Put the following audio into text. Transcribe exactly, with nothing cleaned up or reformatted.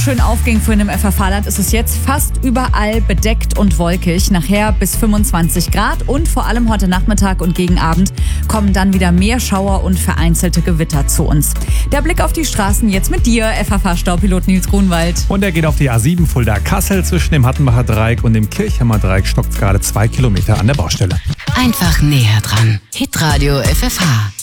Schön aufging für im F F H-Land, ist es jetzt fast überall bedeckt und wolkig. Nachher bis fünfundzwanzig Grad und vor allem heute Nachmittag und gegen Abend kommen dann wieder mehr Schauer und vereinzelte Gewitter zu uns. Der Blick auf die Straßen jetzt mit dir, F F H-Staupilot Nils Grunwald. Und er geht auf die A sieben Fulda-Kassel. Zwischen dem Hattenbacher Dreieck und dem Kirchheimer Dreieck stockt es gerade zwei Kilometer an der Baustelle. Einfach näher dran. Hitradio F F H.